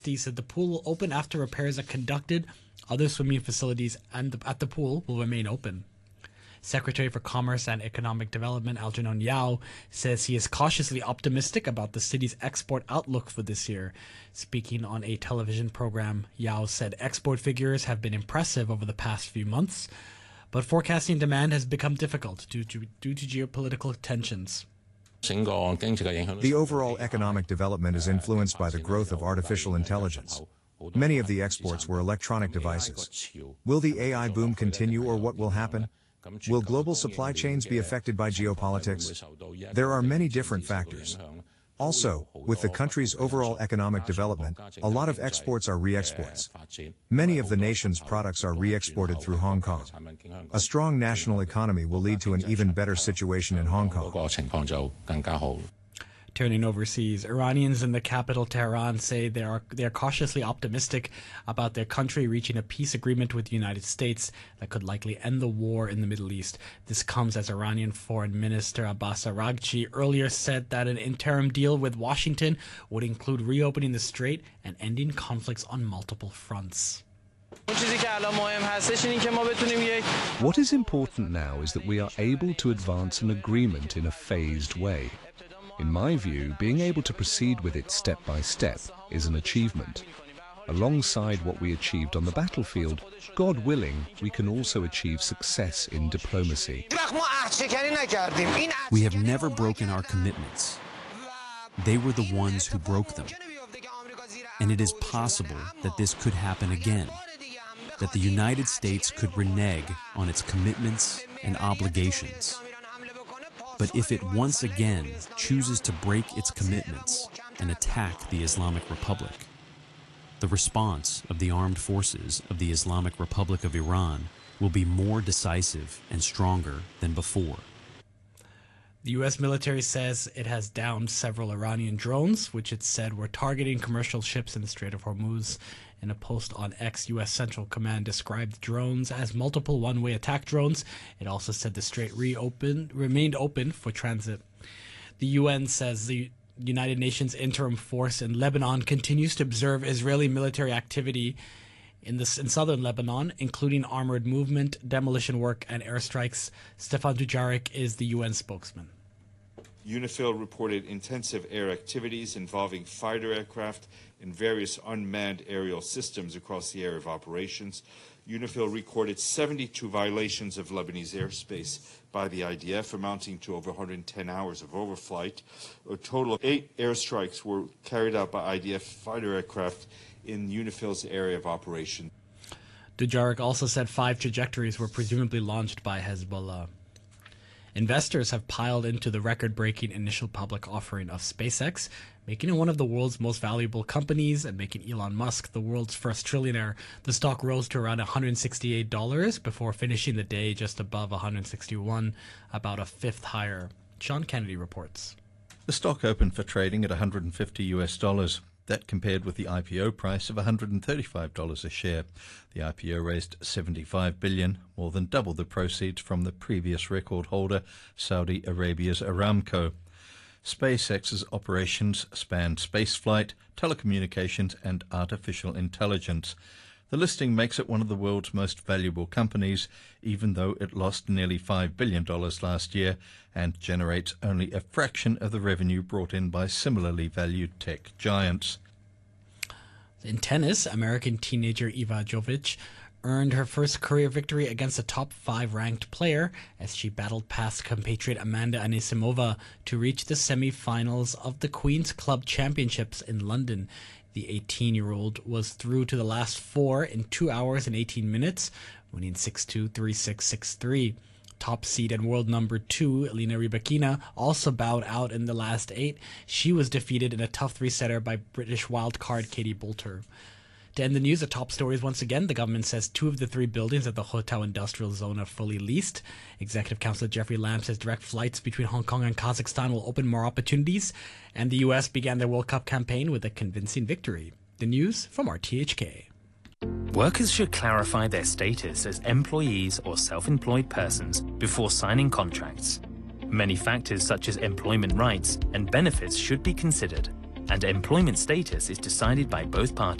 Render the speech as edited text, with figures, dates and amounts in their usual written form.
He said the pool will open after repairs are conducted. Other swimming facilities at the pool will remain open. Secretary for Commerce and Economic Development Algernon Yao says he is cautiously optimistic about the city's export outlook for this year. Speaking on a television program, Yao said export figures have been impressive over the past few months, but forecasting demand has become difficult due to geopolitical tensions. The overall economic development is influenced by the growth of artificial intelligence. Many of the exports were electronic devices. Will the AI boom continue, or what will happen? Will global supply chains be affected by geopolitics? There are many different factors. Also, with the country's overall economic development, a lot of exports are re-exports. Many of the nation's products are re-exported through Hong Kong. A strong national economy will lead to an even better situation in Hong Kong. Turning overseas, Iranians in the capital Tehran say they are cautiously optimistic about their country reaching a peace agreement with the United States that could likely end the war in the Middle East. This comes as Iranian Foreign Minister Abbas Araghchi earlier said that an interim deal with Washington would include reopening the strait and ending conflicts on multiple fronts. What is important now is that we are able to advance an agreement in a phased way. In my view, being able to proceed with it step by step is an achievement. Alongside what we achieved on the battlefield, God willing, we can also achieve success in diplomacy. We have never broken our commitments. They were the ones who broke them. And it is possible that this could happen again, that the United States could renege on its commitments and obligations. But if it once again chooses to break its commitments and attack the Islamic Republic, the response of the armed forces of the Islamic Republic of Iran will be more decisive and stronger than before. The U.S. military says it has downed several Iranian drones, which it said were targeting commercial ships in the Strait of Hormuz. In a post on X, U.S. Central Command described drones as multiple one-way attack drones. It also said the strait remained open for transit. The UN says the United Nations interim force in Lebanon continues to observe Israeli military activity in southern Lebanon, including armored movement, demolition work, and airstrikes. Stefan Dujarric is the UN spokesman. UNIFIL reported intensive air activities involving fighter aircraft and various unmanned aerial systems across the area of operations. UNIFIL recorded 72 violations of Lebanese airspace by the IDF, amounting to over 110 hours of overflight. A total of 8 airstrikes were carried out by IDF fighter aircraft in UNIFIL's area of operation. Dujarric also said 5 trajectories were presumably launched by Hezbollah. Investors have piled into the record-breaking initial public offering of SpaceX, making it one of the world's most valuable companies and making Elon Musk the world's first trillionaire. The stock rose to around $168 before finishing the day just above $161, about a fifth higher. Sean Kennedy reports. The stock opened for trading at $150. That compared with the IPO price of $135 a share. The IPO raised $75 billion, more than double the proceeds from the previous record holder, Saudi Arabia's Aramco. SpaceX's operations spanned spaceflight, telecommunications, and artificial intelligence. The listing makes it one of the world's most valuable companies, even though it lost nearly $5 billion last year and generates only a fraction of the revenue brought in by similarly valued tech giants. In tennis, American teenager Iva Jovic earned her first career victory against a top 5 ranked player as she battled past compatriot Amanda Anisimova to reach the semi-finals of the Queen's Club Championships in London. The 18-year-old was through to the last 4 in 2 hours and 18 minutes, winning 6-2, 3-6, 6-3. Top seed and world number 2, Elena Rybakina, also bowed out in the last 8. She was defeated in a tough 3-setter by British wildcard Katie Boulter. To end the news, the top stories once again. The government says 2 of the 3 buildings at the Hotao Industrial Zone are fully leased. Executive Councillor Jeffrey Lam says direct flights between Hong Kong and Kazakhstan will open more opportunities. And the U.S. began their World Cup campaign with a convincing victory. The news from RTHK. Workers should clarify their status as employees or self-employed persons before signing contracts. Many factors such as employment rights and benefits should be considered. and employment status is decided by both parties.